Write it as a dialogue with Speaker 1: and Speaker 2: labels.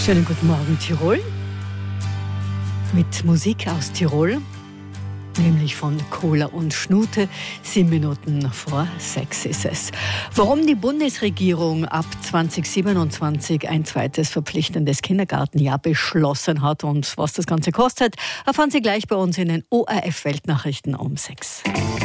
Speaker 1: Schönen guten Morgen, Tirol. Mit Musik aus Tirol, nämlich von Cola und Schnute. 7 Minuten vor 6 ist es. Warum die Bundesregierung ab 2027 ein zweites verpflichtendes Kindergartenjahr beschlossen hat und was das Ganze kostet, erfahren Sie gleich bei uns in den ORF Weltnachrichten um 6.